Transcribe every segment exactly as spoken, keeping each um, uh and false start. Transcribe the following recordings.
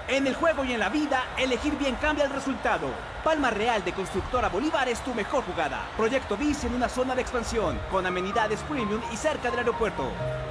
En el juego y en la vida, elegir bien cambia el resultado. Palma Real de Constructora Bolívar es tu mejor jugada. Proyecto BIS en una zona de expansión, con amenidades premium y cerca del aeropuerto.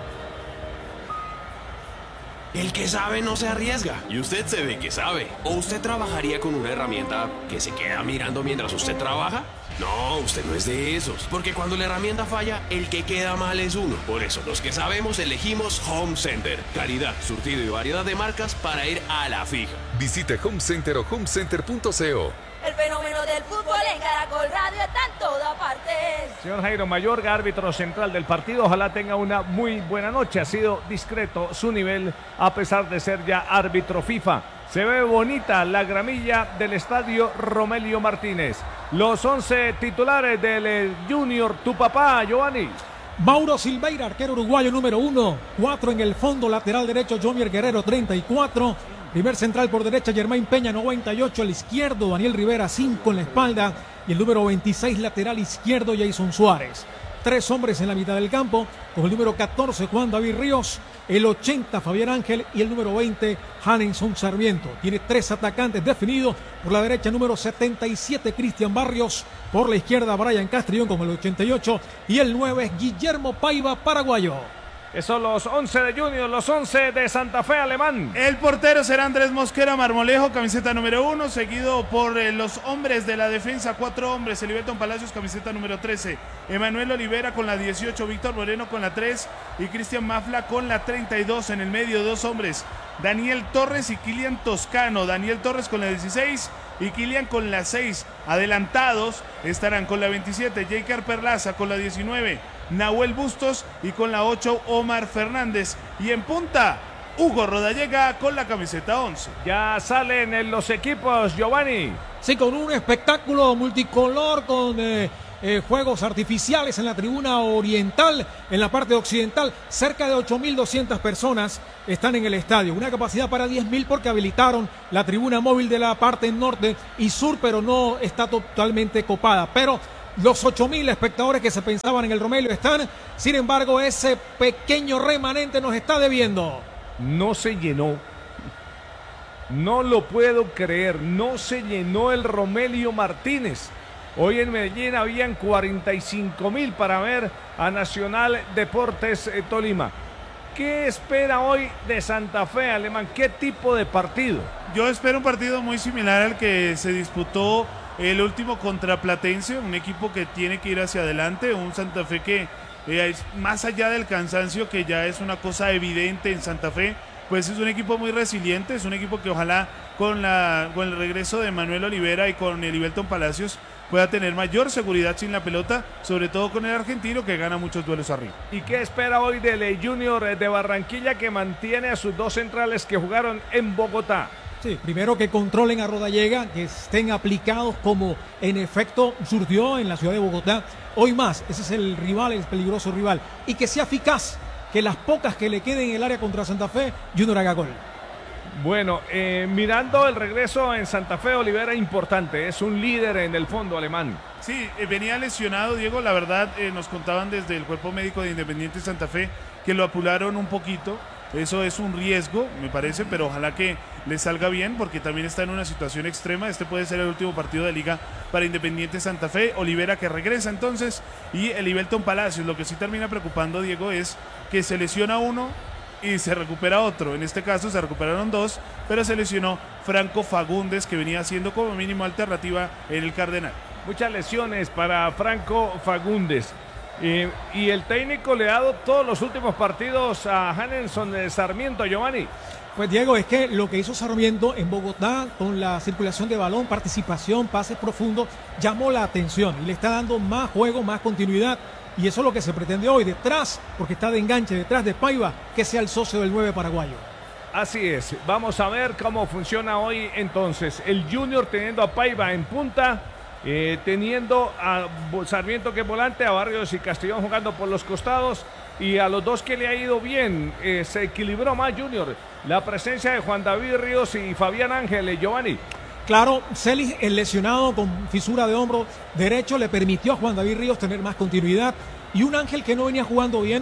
El que sabe no se arriesga. Y usted se ve que sabe. ¿O usted trabajaría con una herramienta que se queda mirando mientras usted trabaja? No, usted no es de esos. Porque cuando la herramienta falla, el que queda mal es uno. Por eso, los que sabemos elegimos Home Center. Calidad, surtido y variedad de marcas para ir a la fija. Visite Home Center o home center punto co. El fenómeno del fútbol en Caracol Radio está en toda parte. Señor Jairo Mayorga, árbitro central del partido, ojalá tenga una muy buena noche. Ha sido discreto su nivel a pesar de ser ya árbitro FIFA. Se ve bonita la gramilla del estadio Romelio Martínez. Los once titulares del Junior, tu papá, Giovanni. Mauro Silveira, arquero uruguayo número uno. Cuatro en el fondo, lateral derecho, Jomier Guerrero, treinta y cuatro. Primer central por derecha, Germain Peña, noventa y ocho. Al izquierdo, Daniel Rivera, cinco en la espalda. Y el número veintiséis, lateral izquierdo, Jason Suárez. Tres hombres en la mitad del campo, con el número catorce, Juan David Ríos. El ochenta, Fabián Ángel. Y el número veinte, Hanenson Sarmiento. Tiene tres atacantes definidos. Por la derecha, número setenta y siete, Cristian Barrios. Por la izquierda, Brian Castrillón con el ochenta y ocho. Y el nueve, Guillermo Paiva, paraguayo. Esos son los once de Junior, los once de Santa Fe, Alemán. El portero será Andrés Mosquera Marmolejo, camiseta número uno, seguido por eh, los hombres de la defensa, cuatro hombres, Eliberton Palacios, camiseta número trece, Emanuel Olivera con la dieciocho, Víctor Moreno con la tres y Cristian Mafla con la treinta y dos. En el medio, dos hombres, Daniel Torres y Kilian Toscano. Daniel Torres con la dieciséis y Kilian con la seis. Adelantados estarán con la veintisiete, Jaker Perlaza con la diecinueve, Nahuel Bustos y con la ocho, Omar Fernández. Y en punta, Hugo Rodallega con la camiseta once. Ya salen en los equipos, Giovanni. Sí, con un espectáculo multicolor, con eh, eh, juegos artificiales en la tribuna oriental, en la parte occidental. Cerca de ocho mil doscientas personas están en el estadio. Una capacidad para diez mil porque habilitaron la tribuna móvil de la parte norte y sur, pero no está totalmente copada. Pero los ocho mil espectadores que se pensaban en el Romelio están. Sin embargo, ese pequeño remanente nos está debiendo. No se llenó. No lo puedo creer. No se llenó el Romelio Martínez. Hoy en Medellín habían cuarenta y cinco mil para ver a Nacional Deportes eh, Tolima. ¿Qué espera hoy de Santa Fe, Alemán? ¿Qué tipo de partido? Yo espero un partido muy similar al que se disputó el último contra Platense, un equipo que tiene que ir hacia adelante, un Santa Fe que eh, es más allá del cansancio, que ya es una cosa evidente en Santa Fe, pues es un equipo muy resiliente, es un equipo que ojalá con, la, con el regreso de Manuel Olivera y con el Eliberton Palacios pueda tener mayor seguridad sin la pelota, sobre todo con el argentino que gana muchos duelos arriba. ¿Y qué espera hoy del Junior de Barranquilla, que mantiene a sus dos centrales que jugaron en Bogotá? Sí, primero que controlen a Rodallega, que estén aplicados como en efecto surgió en la ciudad de Bogotá. Hoy más, ese es el rival, el peligroso rival. Y que sea eficaz, que las pocas que le queden en el área contra Santa Fe, Junior haga gol. Bueno, eh, mirando el regreso en Santa Fe, Olivera importante, es un líder en el fondo, Alemán. Sí, eh, venía lesionado, Diego, la verdad eh, nos contaban desde el cuerpo médico de Independiente Santa Fe que lo apuraron un poquito. Eso es un riesgo, me parece, pero ojalá que le salga bien porque también está en una situación extrema. Este puede ser el último partido de liga para Independiente Santa Fe. Olivera que regresa entonces y el Eliberton Palacios. Lo que sí termina preocupando, Diego, es que se lesiona uno y se recupera otro. En este caso se recuperaron dos, pero se lesionó Franco Fagundes, que venía siendo como mínimo alternativa en el Cardenal. Muchas lesiones para Franco Fagundes. Eh, y el técnico le ha dado todos los últimos partidos a Hanenson de Sarmiento, Giovanni. Pues Diego, es que lo que hizo Sarmiento en Bogotá con la circulación de balón, participación, pases profundos, llamó la atención y le está dando más juego, más continuidad. Y eso es lo que se pretende hoy, detrás, porque está de enganche, detrás de Paiva, que sea el socio del nueve paraguayo. Así es, vamos a ver cómo funciona hoy entonces. El Junior teniendo a Paiva en punta, eh, teniendo a Sarmiento que es volante, a Barrios y Castellón jugando por los costados, y a los dos que le ha ido bien, eh, se equilibró más Junior. La presencia de Juan David Ríos y Fabián Ángel, Giovanni. Claro, Celis, el lesionado con fisura de hombro derecho, le permitió a Juan David Ríos tener más continuidad. Y un Ángel que no venía jugando bien,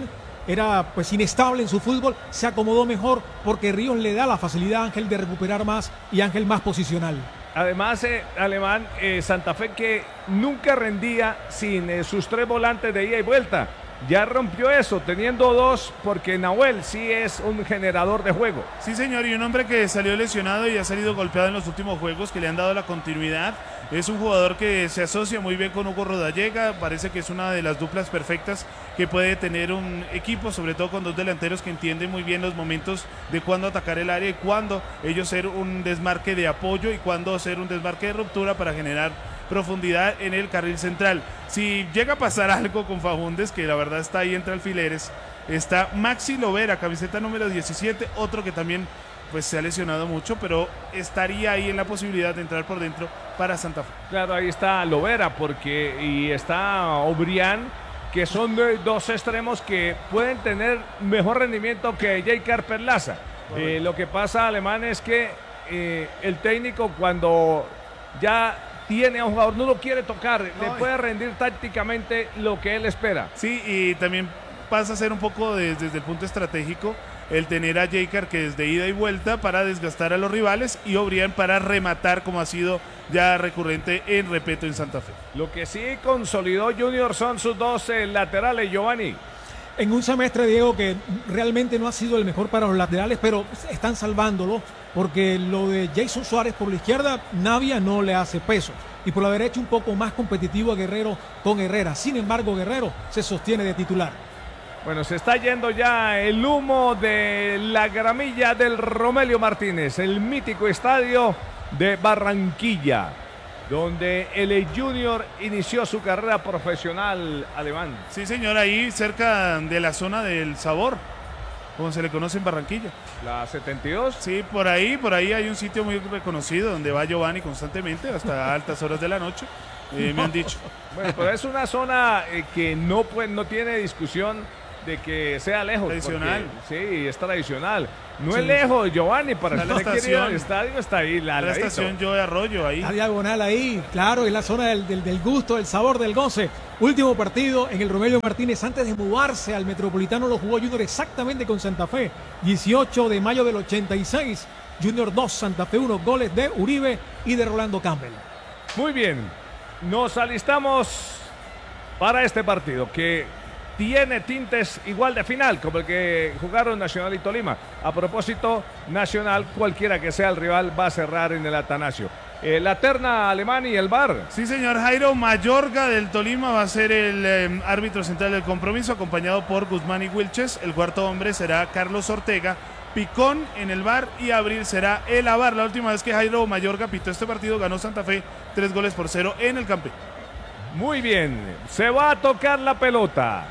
era pues inestable en su fútbol, se acomodó mejor porque Ríos le da la facilidad a Ángel de recuperar más y Ángel más posicional. Además, eh, Alemán, eh, Santa Fe que nunca rendía sin eh, sus tres volantes de ida y vuelta. Ya rompió eso, teniendo dos, porque Nahuel sí es un generador de juego. Sí, señor, y un hombre que salió lesionado y ha salido golpeado en los últimos juegos, que le han dado la continuidad. Es un jugador que se asocia muy bien con Hugo Rodallega, parece que es una de las duplas perfectas que puede tener un equipo, sobre todo con dos delanteros que entienden muy bien los momentos de cuándo atacar el área y cuándo ellos ser un desmarque de apoyo y cuándo hacer un desmarque de ruptura para generar profundidad en el carril central. Si llega a pasar algo con Faúndez, que la verdad está ahí entre alfileres, está Maxi Lovera, camiseta número diecisiete, otro que también pues se ha lesionado mucho, pero estaría ahí en la posibilidad de entrar por dentro para Santa Fe. Claro, ahí está Lovera porque y está Obrián, que son de, dos extremos que pueden tener mejor rendimiento que J. Carper Laza. Eh, lo que pasa, Alemán, es que eh, el técnico cuando ya tiene a un jugador, no lo quiere tocar, no, le puede rendir tácticamente lo que él espera. Sí, y también pasa a ser un poco de, desde el punto estratégico el tener a Jaycar que es de ida y vuelta para desgastar a los rivales y Obrián para rematar, como ha sido ya recurrente en Repeto en Santa Fe. Lo que sí consolidó Junior son sus dos eh, laterales, Giovanni. En un semestre, Diego, que realmente no ha sido el mejor para los laterales, pero están salvándolo, porque lo de Jason Suárez por la izquierda, Navia no le hace peso. Y por la derecha un poco más competitivo a Guerrero con Herrera. Sin embargo, Guerrero se sostiene de titular. Bueno, se está yendo ya el humo de la gramilla del Romelio Martínez, el mítico estadio de Barranquilla, donde el Junior inició su carrera profesional, Alemán. Sí, señor, ahí cerca de la zona del Sabor, como se le conoce en Barranquilla. ¿La setenta y dos? Sí, por ahí, por ahí hay un sitio muy reconocido donde va Giovanni constantemente hasta altas horas de la noche, eh, me han dicho. Bueno, pero es una zona eh, que no, pues, no tiene discusión de que sea lejos. Tradicional. Porque, sí, es tradicional. No sí, es lejos, Giovanni, para la usted quiere ir al estadio, está ahí. La, la estación Joe Arroyo, ahí. La diagonal ahí, claro, es la zona del, del, del gusto, del sabor, del goce. Último partido en el Romelio Martínez, antes de mudarse al Metropolitano, lo jugó Junior exactamente con Santa Fe. dieciocho de mayo del ochenta y seis, Junior dos, Santa Fe uno, goles de Uribe y de Rolando Campbell. Muy bien, nos alistamos para este partido que tiene tintes igual de final como el que jugaron Nacional y Tolima. A propósito, Nacional, cualquiera que sea el rival, va a cerrar en el Atanasio. Eh, la terna, Alemán, y el V A R. Sí, señor. Jairo Mayorga del Tolima va a ser el eh, árbitro central del compromiso, acompañado por Guzmán y Wilches. El cuarto hombre será Carlos Ortega. Picón en el V A R y Abril será el A V A R. La última vez que Jairo Mayorga pitó este partido, ganó Santa Fe tres goles por cero en el Campín. Muy bien, se va a tocar la pelota.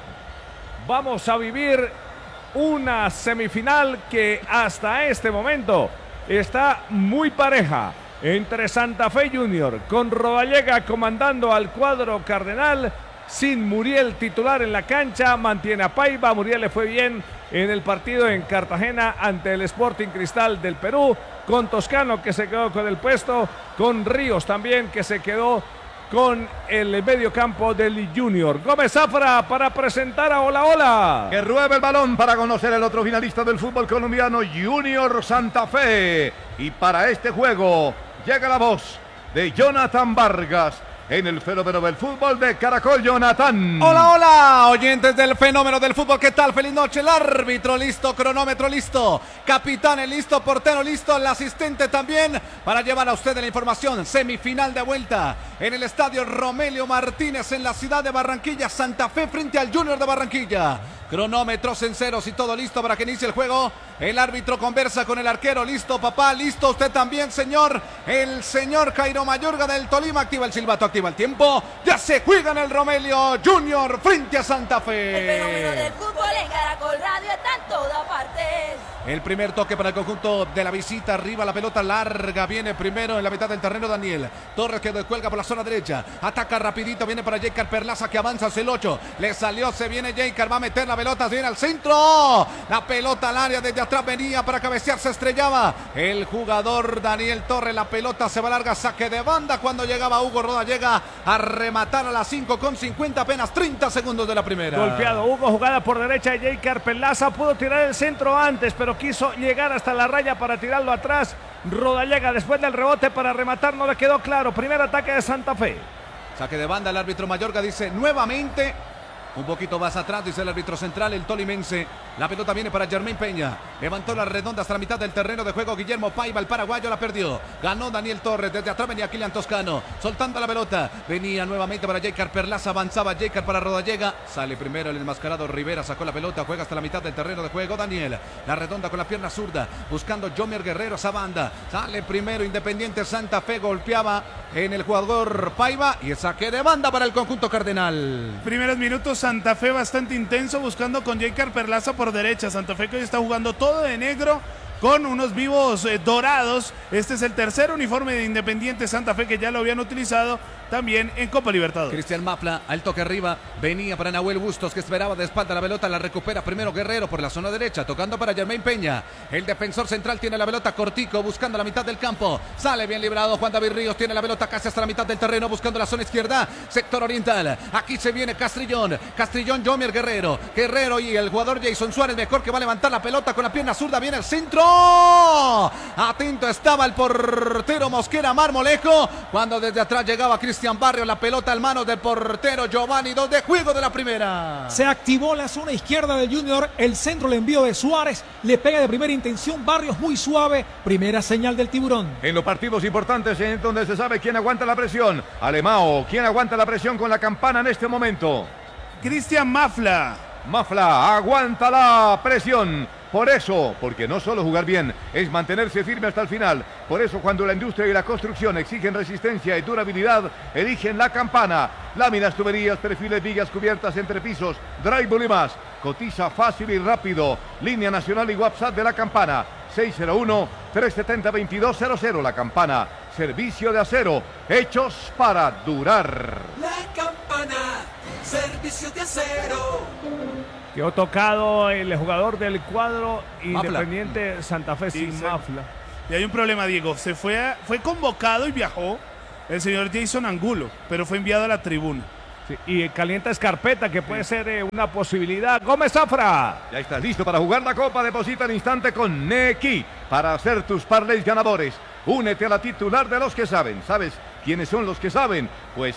Vamos a vivir una semifinal que hasta este momento está muy pareja entre Santa Fe Junior, con Rodallega comandando al cuadro cardenal, sin Muriel titular en la cancha, mantiene a Paiva. Muriel le fue bien en el partido en Cartagena ante el Sporting Cristal del Perú, con Toscano que se quedó con el puesto, con Ríos también que se quedó con el medio campo del Junior. Gómez Zafra para presentar a Hola Hola. Que ruebe el balón para conocer el otro finalista del fútbol colombiano, Junior Santa Fe. Y para este juego llega la voz de Jonathan Vargas en el fenómeno del fútbol de Caracol. Jonathan. Hola, hola, oyentes del fenómeno del fútbol, ¿qué tal? Feliz noche. El árbitro listo, cronómetro listo, capitán listo, portero listo, el asistente también para llevar a ustedes la información. Semifinal de vuelta en el estadio Romelio Martínez en la ciudad de Barranquilla. Santa Fe frente al Junior de Barranquilla. Cronómetros en ceros y todo listo para que inicie el juego. El árbitro conversa con el arquero. Listo, papá, listo usted también, señor. El señor Jairo Mayorga del Tolima activa el silbato, activa el tiempo. Ya se juega en el Romelio Junior frente a Santa Fe. El fenómeno del fútbol en Caracol Radio está en todas partes. El primer toque para el conjunto de la visita. Arriba la pelota larga. Viene primero en la mitad del terreno Daniel Torres, que descuelga por la zona derecha. Ataca rapidito. Viene para Jeicar Perlaza, que avanza hacia el ocho. Le salió, se viene Jeicar. Va a meter la pelota. Viene al centro. La pelota al área. Desde atrás venía para cabecear. Se estrellaba el jugador Daniel Torres. La pelota se va larga. Saque de banda cuando llegaba Hugo Roda. Llega a rematar a las cinco con cincuenta. Apenas treinta segundos de la primera. Golpeado Hugo. Jugada por derecha de Jeicar Perlaza. Pudo tirar el centro antes, pero quiso llegar hasta la raya para tirarlo atrás. Rodallega después del rebote para rematar, no le quedó claro. Primer ataque de Santa Fe. Saque de banda, el árbitro Mayorga dice nuevamente, un poquito más atrás, dice el árbitro central, el tolimense. La pelota viene para Jermaine Peña. Levantó la redonda hasta la mitad del terreno de juego. Guillermo Paiva, el paraguayo, la perdió. Ganó Daniel Torres. Desde atrás venía Kilian Toscano. Soltando la pelota. Venía nuevamente para Jeicar Perlaza. Avanzaba Jeicar para Rodallega. Sale primero el enmascarado Rivera. Sacó la pelota. Juega hasta la mitad del terreno de juego. Daniel. La redonda con la pierna zurda. Buscando Jomier Guerrero esa banda. Sale primero Independiente Santa Fe. Golpeaba en el jugador Paiva. Y el saque de banda para el conjunto cardenal. Primeros minutos Santa Fe bastante intenso. Buscando con Jeicar Perlaza por derecha. Santa Fe que hoy está jugando todo de negro con unos vivos eh, dorados. Este es el tercer uniforme de Independiente Santa Fe, que ya lo habían utilizado también en Copa Libertadores. Cristian Mafla, al toque arriba, venía para Nahuel Bustos, que esperaba de espalda la pelota, la recupera primero Guerrero por la zona derecha, tocando para Jermaine Peña. El defensor central tiene la pelota, Cortico, buscando la mitad del campo. Sale bien librado Juan David Ríos, tiene la pelota casi hasta la mitad del terreno, buscando la zona izquierda, sector oriental. Aquí se viene Castrillón, Castrillón, Jomier Guerrero. Guerrero y el jugador Jason Suárez, mejor, que va a levantar la pelota con la pierna zurda, viene al centro. Atento estaba el portero Mosquera Marmolejo cuando desde atrás llegaba Cristian Barrio. La pelota en manos del portero Giovanni. Dos de juego de la primera. Se activó la zona izquierda del Junior. El centro, el envío de Suárez. Le pega de primera intención. Barrios muy suave. Primera señal del tiburón. En los partidos importantes, en donde se sabe quién aguanta la presión. Alemao, ¿quién aguanta la presión con la campana en este momento? Cristian Mafla. Mafla aguanta la presión. Por eso, porque no solo jugar bien, es mantenerse firme hasta el final. Por eso, cuando la industria y la construcción exigen resistencia y durabilidad, eligen la campana. Láminas, tuberías, perfiles, vigas, cubiertas, entrepisos, drywall y más. Cotiza fácil y rápido. Línea nacional y WhatsApp de la campana. seis cero uno, tres siete cero, dos dos cero cero. La campana. Servicio de acero. Hechos para durar. La campana. Servicio de acero. Quedó tocado el jugador del cuadro Independiente Mafla. Santa Fe, sin sí, Mafla. Y hay un problema, Diego. Se fue, a, fue convocado y viajó el señor Jason Angulo, pero fue enviado a la tribuna. Sí, y calienta Escarpeta, que puede sí. ser eh, una posibilidad. Gómez Zafra. Ya estás listo para jugar la Copa. Deposita al instante con Nequi para hacer tus parlays ganadores. Únete a la titular de los que saben. ¿Sabes quiénes son los que saben? Pues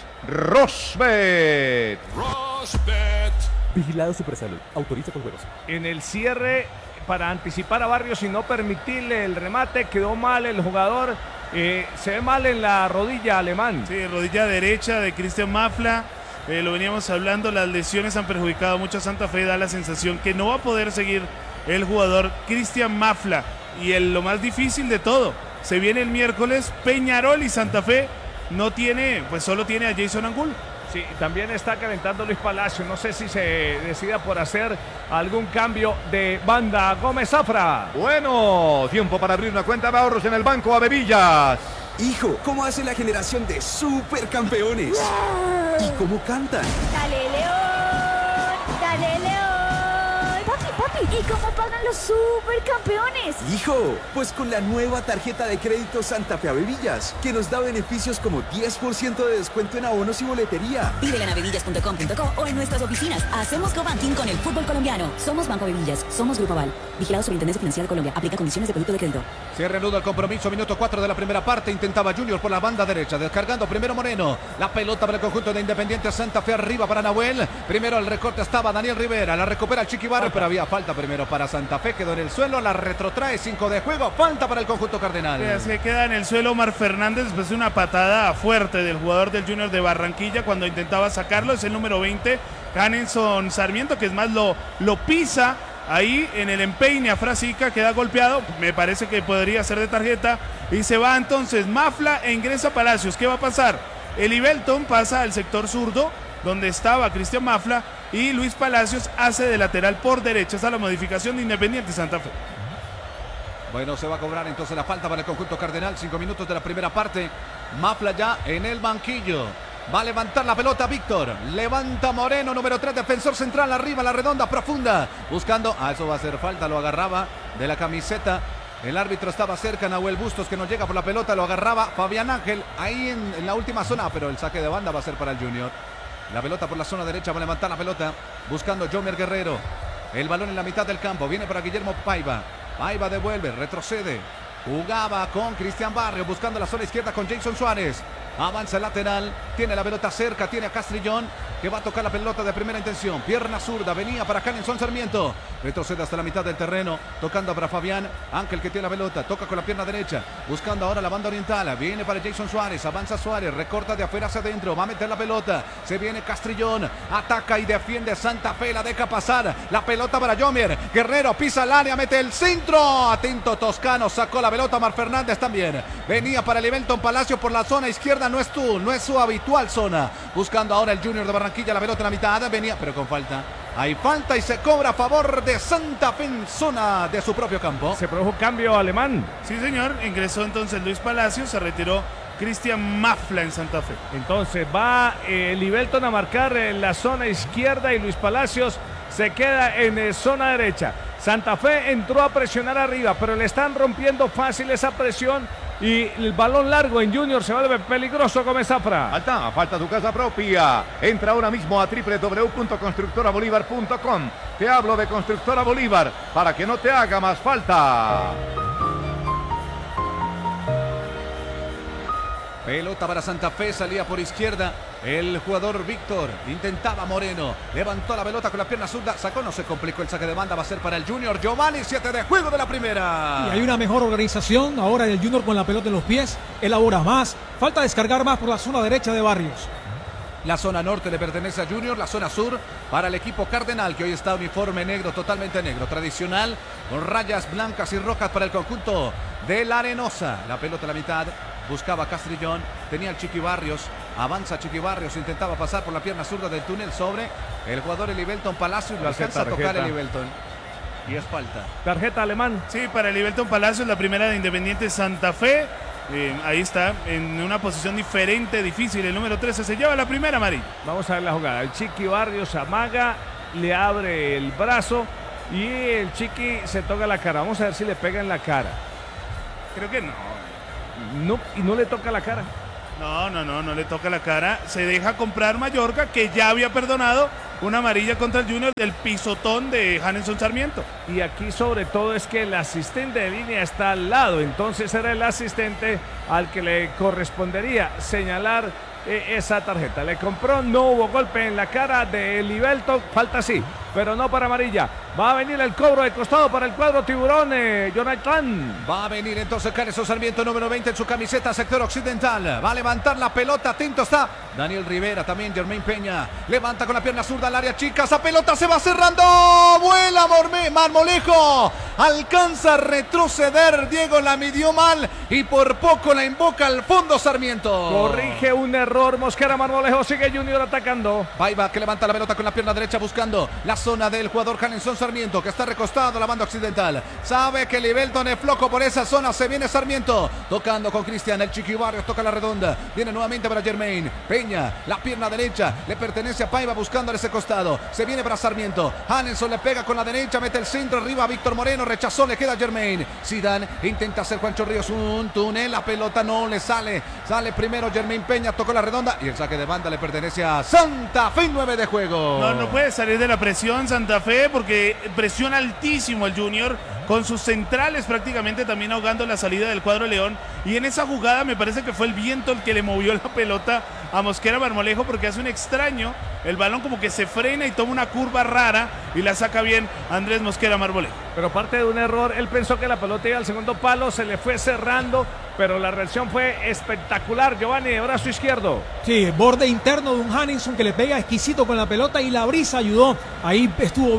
Rosbet. Rosbet. Vigilado Supersalud. Autoriza con juegos. En el cierre, para anticipar a Barrios y no permitirle el remate, quedó mal el jugador. Eh, se ve mal en la rodilla alemán. Sí, rodilla derecha de Cristian Mafla. Eh, lo veníamos hablando, las lesiones han perjudicado mucho a Santa Fe. Da la sensación que no va a poder seguir el jugador Cristian Mafla. Y el, lo más difícil de todo, se viene el miércoles Peñarol y Santa Fe no tiene, pues solo tiene a Jason Angulo. Sí, también está calentando Luis Palacio. No sé si se decida por hacer algún cambio de banda. Gómez Zafra. Bueno, tiempo para abrir una cuenta de ahorros en el Banco Avevillas. Hijo, ¿cómo hace la generación de supercampeones? ¡Wow! ¿Y cómo cantan? ¡Dale, León! ¡Dale, León! Papi, papi, ¿y cómo pagan los supercampeones? Hijo, pues con la nueva tarjeta de crédito Santa Fe Avevillas, que nos da beneficios como diez por ciento de descuento en abonos y boletería. Pídela en avevillas punto com punto co o en nuestras oficinas. Hacemos co-banking con el fútbol colombiano. Somos Banco Avevillas, somos Grupo Aval. Vigilado Superintendencia Financiera de Colombia. Aplica condiciones de producto de crédito. Se reanuda el compromiso, minuto cuatro de la primera parte. Intentaba Junior por la banda derecha, descargando primero Moreno. La pelota para el conjunto de Independiente Santa Fe, arriba para Nahuel. Primero el recorte estaba Daniel Rivera, la recupera el Chiqui Barrio, pero había falta primero para Santa Fe, quedó en el suelo, la retrotrae, cinco de juego, falta para el conjunto cardenal. Se queda en el suelo Omar Fernández después de una patada fuerte del jugador del Junior de Barranquilla cuando intentaba sacarlo. Es el número veinte, Hanenson Sarmiento, que es más lo, lo pisa ahí en el empeine a Frasica, queda golpeado, me parece que podría ser de tarjeta, y se va entonces Mafla e ingresa Palacios. ¿Qué va a pasar? Eli Belton pasa al sector zurdo, donde estaba Cristian Mafla, y Luis Palacios hace de lateral por derecha. Esa es la modificación de Independiente Santa Fe. Bueno, se va a cobrar entonces la falta para el conjunto cardenal. Cinco minutos de la primera parte. Mafla ya en el banquillo. Va a levantar la pelota Víctor. Levanta Moreno, número tres, defensor central. Arriba, la redonda, profunda. Buscando. Ah, eso va a ser falta. Lo agarraba de la camiseta. El árbitro estaba cerca. Nahuel Bustos, que nos llega por la pelota. Lo agarraba Fabián Ángel. Ahí en, en la última zona. Pero el saque de banda va a ser para el Junior. La pelota por la zona derecha. Va a levantar la pelota. Buscando Jomer Guerrero. El balón en la mitad del campo. Viene para Guillermo Paiva. Paiva devuelve, retrocede. Jugaba con Cristian Barrio, buscando la zona izquierda con Jason Suárez. Avanza el lateral, tiene la pelota cerca, tiene a Castrillón, que va a tocar la pelota de primera intención. Pierna zurda, venía para Hanenson Sarmiento. Retrocede hasta la mitad del terreno, tocando para Fabián Ángel, que tiene la pelota, toca con la pierna derecha, buscando ahora la banda oriental. Viene para Jason Suárez, avanza Suárez, recorta de afuera hacia adentro, va a meter la pelota. Se viene Castrillón, ataca y defiende Santa Fe, la deja pasar. La pelota para Jomer Guerrero, pisa el área, mete el centro. Atento Toscano, sacó la pelota. Mar Fernández también. Venía para Livelton Palacio por la zona izquierda. No es tú, no es su habitual zona. Buscando ahora el Junior de Barranquilla, la pelota en la mitad. Venía, pero con falta. Hay falta y se cobra a favor de Santa Fe en zona de su propio campo. Se produjo cambio alemán. Sí, señor. Ingresó entonces Luis Palacio, se retiró Cristian Mafla en Santa Fe. Entonces va eh, Livelton a marcar en la zona izquierda y Luis Palacios se queda en eh, zona derecha. Santa Fe entró a presionar arriba, pero le están rompiendo fácil esa presión y el balón largo en Junior se vuelve peligroso con Zafra. Falta, falta tu casa propia. Entra ahora mismo a doble u doble u doble u punto constructora bolívar punto com. Te hablo de Constructora Bolívar para que no te haga más falta. Pelota para Santa Fe, salía por izquierda el jugador Víctor, intentaba Moreno, levantó la pelota con la pierna zurda, sacó, no se complicó el saque de banda, va a ser para el Junior. Giovanni, siete de juego de la primera. Y hay una mejor organización, ahora el Junior con la pelota en los pies, elabora más, falta descargar más por la zona derecha de Barrios. La zona norte le pertenece a Junior, la zona sur para el equipo cardenal, que hoy está uniforme negro, totalmente negro, tradicional, con rayas blancas y rojas para el conjunto de la Arenosa. La pelota a la mitad, buscaba Castrillón, tenía el Chiqui Barrios, avanza Chiqui Barrios, intentaba pasar por la pierna zurda del túnel sobre el jugador Livelton Palacios, lo alcanza tarjeta. a tocar el Livelton. Y es falta. Tarjeta alemán. Sí, para el Livelton Palacios, la primera de Independiente Santa Fe. Eh, ahí está, en una posición diferente, difícil. El número trece se lleva la primera, Mari. Vamos a ver la jugada. El Chiqui Barrios amaga, le abre el brazo y el Chiqui se toca la cara. Vamos a ver si le pega en la cara. Creo que no. No, y no le toca la cara. No, no, no, no le toca la cara. Se deja comprar Mallorca, que ya había perdonado una amarilla contra el Junior del pisotón de Hanenson Sarmiento. Y aquí sobre todo es que el asistente de línea está al lado. Entonces era el asistente al que le correspondería señalar eh, esa tarjeta. Le compró, no hubo golpe en la cara de Livelton. Falta sí, pero no para amarilla. Va a venir el cobro de costado para el cuadro tiburón, eh, Jonathan. Va a venir entonces Hanenson Sarmiento, número veinte en su camiseta, sector occidental. Va a levantar la pelota, atento está Daniel Rivera, también Germain Peña. Levanta con la pierna zurda al área chica, esa pelota se va cerrando. Vuela Morme, Marmolejo. Alcanza a retroceder, Diego la midió mal y por poco la invoca al fondo Sarmiento. Corrige un error, Mosquera Marmolejo, sigue Junior atacando. Paiva que levanta la pelota con la pierna derecha buscando la zona del jugador Hanenson Sarmiento, que está recostado a la banda occidental. Sabe que Livelton es flojo por esa zona. Se viene Sarmiento tocando con Cristian. El Chiqui Barrios toca la redonda. Viene nuevamente para Germain Peña. La pierna derecha le pertenece a Paiva buscando ese costado. Se viene para Sarmiento. Hanenson le pega con la derecha. Mete el centro arriba a Víctor Moreno. Rechazó. Le queda Germain. Zidane intenta hacer Juancho Ríos un túnel. La pelota no le sale. Sale primero Germain Peña. Tocó la redonda. Y el saque de banda le pertenece a Santa Fe. nueve de juego. No, no puede salir de la presión Santa Fe porque presión altísimo el Junior con sus centrales prácticamente también ahogando la salida del cuadro León. Y en esa jugada me parece que fue el viento el que le movió la pelota a Mosquera Marmolejo porque hace un extraño. El balón como que se frena y toma una curva rara y la saca bien Andrés Mosquera Marmolejo. Pero parte de un error, él pensó que la pelota iba al segundo palo, se le fue cerrando, pero la reacción fue espectacular. Giovanni, de brazo izquierdo. Sí, borde interno de un Hanenson que le pega exquisito con la pelota y la brisa ayudó. Ahí estuvo bien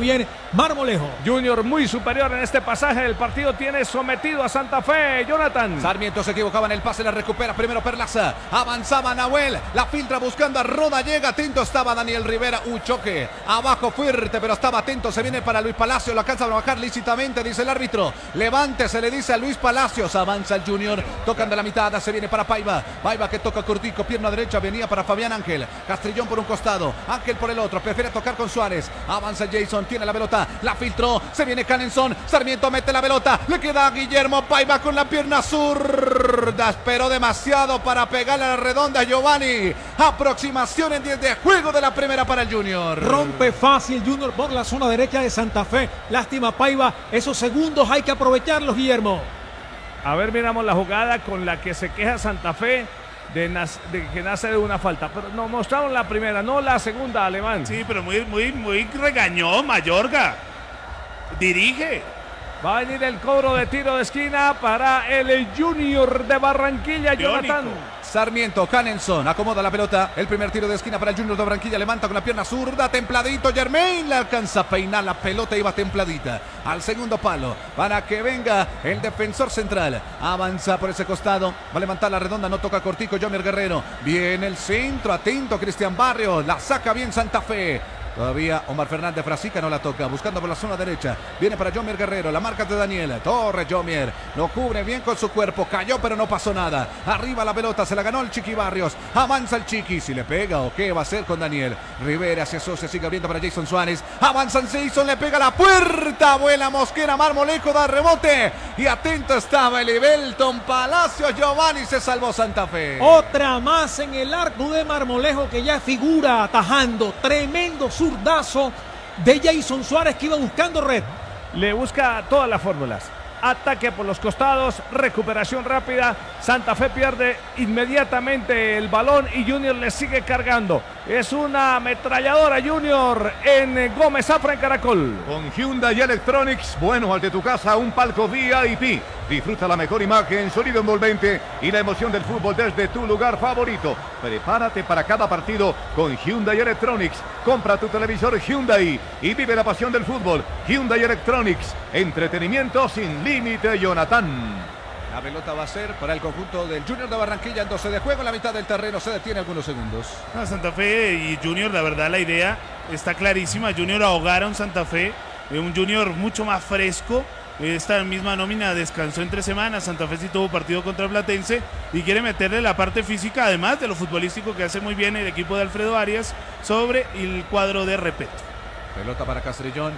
Marmolejo. Junior muy superior en este pasaje del partido, tiene sometido a Santa Fe, Jonathan. Sarmiento se equivocaba en el pase, la recupera primero Perlaza, avanzaba Nahuel, la filtra buscando a Roda, llega, atento estaba Daniel Rivera, un choque, abajo fuerte, pero estaba atento, se viene para Luis Palacio, lo alcanza a bajar lícitamente, dice el árbitro, levante, se le dice a Luis Palacios, avanza el Junior, tocan de la mitad, se viene para Paiva, Paiva que toca Cortico, pierna derecha, venía para Fabián Ángel, Castrillón por un costado, Ángel por el otro, prefiere tocar con Suárez, avanza Jason, tiene la pelota, la filtró, se viene Canenson, Sarmiento mete la pelota, le queda a Guillermo Paiva con la pierna zurda, esperó demasiado para pegarle a la redonda Giovanni, aproximación en diez de juego de la primera para el Junior. Rompe fácil Junior por la zona derecha de Santa Fe, lástima Paiva, esos segundos hay que aprovecharlos, Guillermo. A ver, miramos la jugada con la que se queja Santa Fe de, de que nace de una falta, pero nos mostraron la primera, no la segunda, Alemán. Sí, pero muy, muy, muy regañó Mayorga. Dirige. Va a venir el cobro de tiro de esquina para el Junior de Barranquilla, Jonathan. Sarmiento, Canenson, acomoda la pelota, el primer tiro de esquina para el Junior de Barranquilla, levanta con la pierna zurda, templadito, Germain, le alcanza a peinar la pelota, iba templadita, al segundo palo, para que venga el defensor central, avanza por ese costado, va a levantar la redonda, no toca Cortico, Jomer Guerrero, viene el centro, atento Cristian Barrios, la saca bien Santa Fe. Todavía Omar Fernández Frasica no la toca, buscando por la zona derecha, viene para Jomier Guerrero, la marca de Daniel, Torre Jomier, lo cubre bien con su cuerpo, cayó pero no pasó nada, arriba la pelota, se la ganó el Chiqui Barrios, avanza el Chiqui, si le pega o qué va a hacer con Daniel, Rivera se asocia, sigue abriendo para Jason Suárez, avanza Jason, le pega la puerta, vuela Mosquera, Marmolejo da rebote, y atento estaba el Ibelton Palacio, Giovanni se salvó Santa Fe. Otra más en el arco de Marmolejo que ya figura atajando, tremendo zurdazo de Jason Suárez que iba buscando red. Le busca todas las fórmulas. Ataque por los costados, recuperación rápida. Santa Fe pierde inmediatamente el balón y Junior le sigue cargando. Es una ametralladora Junior en Gómez Zafra en Caracol. Con Hyundai Electronics, bueno, al de tu casa, un palco V I P. Disfruta la mejor imagen, sonido envolvente y la emoción del fútbol desde tu lugar favorito. Prepárate para cada partido con Hyundai Electronics. Compra tu televisor Hyundai y vive la pasión del fútbol. Hyundai Electronics, entretenimiento sin límite, Jonathan. La pelota va a ser para el conjunto del Junior de Barranquilla en doce de juego, en la mitad del terreno se detiene algunos segundos. No, Santa Fe y Junior, la verdad la idea está clarísima. Junior ahogar a un Santa Fe, un Junior mucho más fresco. Esta misma nómina descansó entre semanas, Santa Fe sí tuvo partido contra el Platense y quiere meterle la parte física, además de lo futbolístico que hace muy bien el equipo de Alfredo Arias sobre el cuadro de Repeto. Pelota para Castrillón,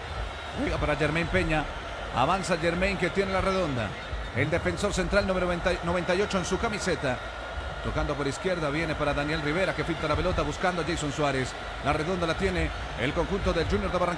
juega para Germain Peña, avanza Germain que tiene la redonda, el defensor central número noventa y ocho en su camiseta. Tocando por izquierda, viene para Daniel Rivera que filtra la pelota buscando a Jason Suárez. La redonda la tiene el conjunto del Junior de Barranquilla.